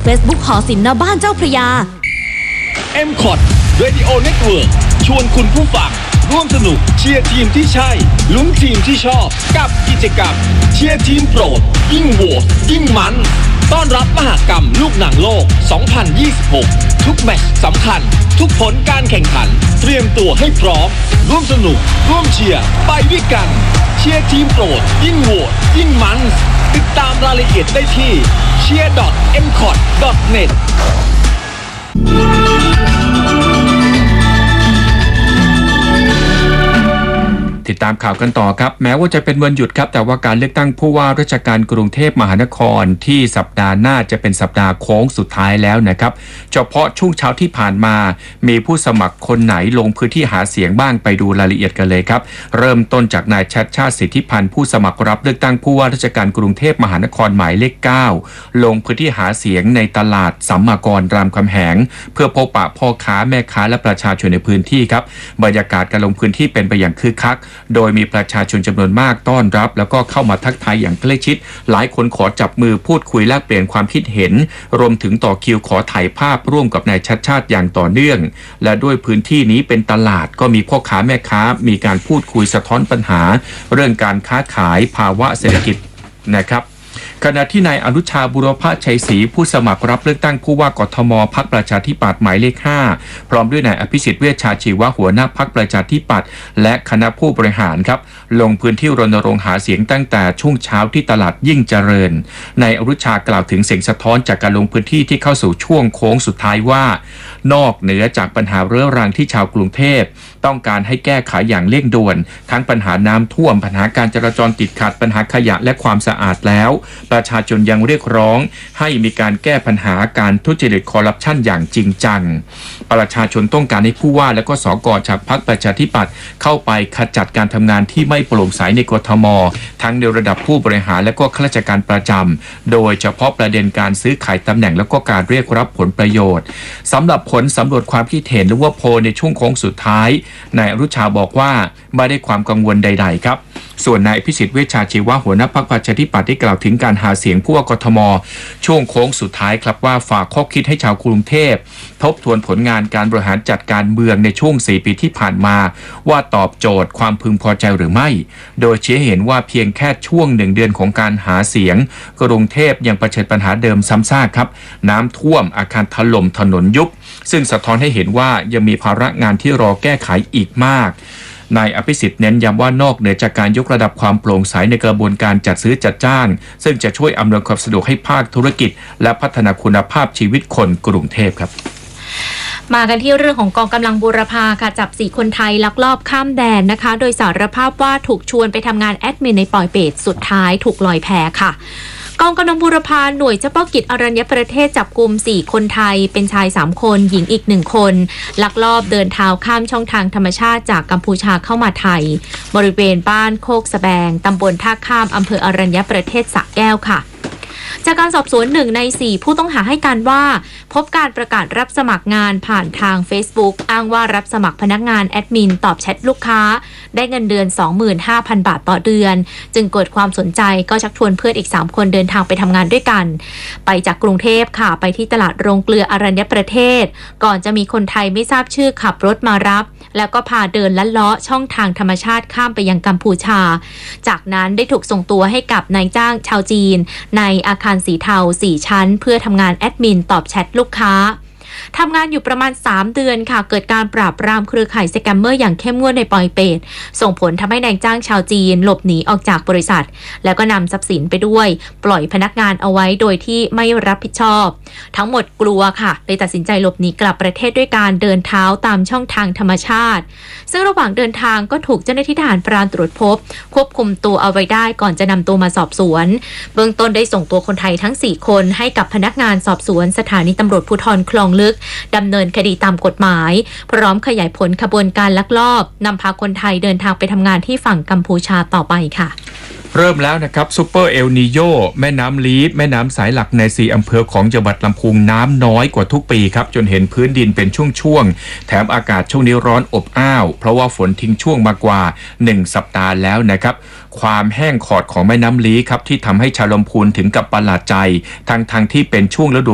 Facebook หอศิลป์ณบ้านเจ้าพระยา M-KOT Radio Network ชวนคุณผู้ฟังร่วมสนุกเชียร์ทีมที่ใช่ลุ้นทีมที่ชอบกับกิจกรรมเชียร์ทีมโปรดยิ่งโหวตยิ่งมันต้อนรับมหกรรมลูกหนังโลก 2026 ทุกแมตช์สำคัญทุกผลการแข่งขันเตรียมตัวให้พร้อมร่วมสนุกร่วมเชียร์ไปด้วยกันเชียร์ทีมโปรดยิ่งโหวตยิ่งมันติดตามรายละเอียดได้ที่ cheer.mcot.net ติดตามข่าวกันต่อครับแม้ว่าจะเป็นวันหยุดครับแต่ว่าการเลือกตั้งผู้ว่าราชการกรุงเทพมหานครที่สัปดาห์หน้าจะเป็นสัปดาห์โค้งสุดท้ายแล้วนะครับเฉพาะช่วงเช้าที่ผ่านมามีผู้สมัครคนไหนลงพื้นที่หาเสียงบ้างไปดูรายละเอียดกันเลยครับเริ่มต้นจากนายชัชชาติสิทธิพันธ์ผู้สมัครรับเลือกตั้งผู้ว่าราชการกรุงเทพมหานครหมายเลข 9ลงพื้นที่หาเสียงในตลาดสัมมากรรามคำแหงเพื่อพบปะพ่อค้าแม่ค้าและประชาชนในพื้นที่ครับบรรยากาศการลงพื้นที่เป็นไปอย่างคึกคักโดยมีประชาชนจำนวนมากต้อนรับแล้วก็เข้ามาทักทายอย่างใกล้ชิดหลายคนขอจับมือพูดคุยแลกเปลี่ยนความคิดเห็นรวมถึงต่อคิวขอถ่ายภาพร่วมกับนายชัชชาติอย่างต่อเนื่องและด้วยพื้นที่นี้เป็นตลาดก็มีพ่อค้าแม่ค้ามีการพูดคุยสะท้อนปัญหาเรื่องการค้าขายภาวะเศรษฐกิจนะครับขณะที่นายอนุชาบุรพชัยศรีผู้สมัครรับเลือกตั้งผู้ว่ากทมพรรคประชาธิปัตย์หมายเลข 5พร้อมด้วยนายอภิสิทธิ์เวชชาชีวะหัวหน้าพรรคประชาธิปัตย์และคณะผู้บริหารครับลงพื้นที่รณรงค์หาเสียงตั้งแต่ช่วงเช้าที่ตลาดยิ่งเจริญนายอนุชากล่าวถึงเสียงสะท้อนจากการลงพื้นที่ที่เข้าสู่ช่วงโค้งสุดท้ายว่านอกเหนือจากปัญหาเรื้อรังที่ชาวกรุงเทพต้องการให้แก้ไขอย่างเร่งด่วนทั้งปัญหาน้ำท่วมปัญหาการจราจรติดขัดปัญหาขยะและความสะอาดแล้วประชาชนยังเรียกร้องให้มีการแก้ปัญหาการทุจริตคอร์รัปชันอย่างจริงจังประชาชนต้องการให้ผู้ว่าและก็สก.จากพรรคประชาธิปัตย์เข้าไปขจัดการทำงานที่ไม่โปร่งใสในกทมทั้งในระดับผู้บริหารและก็ข้าราชการประจำโดยเฉพาะประเด็นการซื้อขายตำแหน่งและก็การเรียกรับผลประโยชน์สำหรับผลสำรวจความคิดเห็นหรือว่าโพลในช่วงโค้งสุดท้ายนายอนุชาบอกว่าไม่ได้ความกังวลใดๆครับส่วนนายอภิสิทธิ์เวชชาชีวะหัวหน้าพรรคประชาธิปัตย์ได้กล่าวถึงการหาเสียงผู้ว่ากทมช่วงโค้งสุดท้ายครับว่าฝากข้อคิดให้ชาวกรุงเทพทบทวนผลงานการบริหารจัดการเมืองในช่วง4ปีที่ผ่านมาว่าตอบโจทย์ความพึงพอใจหรือไม่โดยชี้ให้เห็นว่าเพียงแค่ช่วง1 เดือนของการหาเสียงกรุงเทพยังเผชิญปัญหาเดิมซ้ำซากครับน้ำท่วมอาคารถล่มถนนยุบซึ่งสะท้อนให้เห็นว่ายังมีภาระงานที่รอแก้ไขอีกมากนายอภิสิทธิ์เน้นย้ำว่านอกเหนือจากการยกระดับความโปร่งใสในกระบวนการจัดซื้อจัดจ้างซึ่งจะช่วยอำนวยความสะดวกให้ภาคธุรกิจและพัฒนาคุณภาพชีวิตคนกรุงเทพครับมากันที่เรื่องของกองกำลังบูรพาค่ะจับ4 คนไทยลักลอบข้ามแดนนะคะโดยสารภาพว่าถูกชวนไปทำงานแอดมินในปอยเปตสุดท้ายถูกลอยแพค่ะกองกำลังบูรพาหน่วยเฉพาะกิจอรัญญประเทศจับกุม4 คนไทยเป็นชาย3 คนหญิงอีก1 คนลักลอบเดินเท้าข้ามช่องทางธรรมชาติจากกัมพูชาเข้ามาไทยบริเวณบ้านโคกสะแบงตำบลท่าข้ามอำเภออรัญญประเทศสระแก้วค่ะจากการสอบสวน1 ใน 4ผู้ต้องหาให้การว่าพบการประกาศรับสมัครงานผ่านทาง Facebook อ้างว่ารับสมัครพนักงานแอดมินตอบแชทลูกค้าได้เงินเดือน 25,000 บาทต่อเดือนจึงเกิดความสนใจก็ชักชวนเพื่อนอีก3 คนเดินทางไปทำงานด้วยกันไปจากกรุงเทพค่ะไปที่ตลาดโรงเกลืออรัญญประเทศก่อนจะมีคนไทยไม่ทราบชื่อขับรถมารับแล้วก็พาเดินลัดเลาะช่องทางธรรมชาติข้ามไปยังกัมพูชาจากนั้นได้ถูกส่งตัวให้กับนายจ้างชาวจีนในอาคารสีเทา4 ชั้นเพื่อทำงานแอดมินตอบแชทลูกค้าทำงานอยู่ประมาณ3 เดือนค่ะเกิดการปราบปรามเครือข่ายสแกมเมอร์อย่างเข้มงวดในปอยเปตส่งผลทำให้นายจ้างชาวจีนหลบหนีออกจากบริษัทแล้วก็นำทรัพย์สินไปด้วยปล่อยพนักงานเอาไว้โดยที่ไม่รับผิดชอบทั้งหมดกลัวค่ะเลยตัดสินใจหลบหนีกลับประเทศด้วยการเดินเท้าตามช่องทางธรรมชาติซึ่งระหว่างเดินทางก็ถูกเจ้าหน้าที่ทหารพรานตรวจพบควบคุมตัวเอาไว้ได้ก่อนจะนำตัวมาสอบสวนเบื้องต้นได้ส่งตัวคนไทยทั้ง4 คนให้กับพนักงานสอบสวนสถานีตำรวจภูธรคลองลึกดำเนินคดีตามกฎหมายพร้อมขยายผลขบวนการลักลอบนำพาคนไทยเดินทางไปทำงานที่ฝั่งกัมพูชาต่อไปค่ะเริ่มแล้วนะครับซูเปอร์เอลนีโยแม่น้ำลีดแม่น้ำสายหลักใน4อำเภอของจังหวัดลำพูนน้ำน้อยกว่าทุกปีครับจนเห็นพื้นดินเป็นช่วงๆแถมอากาศช่วงนี้ร้อนอบอ้าวเพราะว่าฝนทิ้งช่วงมากว่า1สัปดาห์แล้วนะครับความแห้งขอดของแม่น้ำลีครับที่ทำให้ชาวลำพูนถึงกับประหลาดใจทั้งที่เป็นช่วงฤดู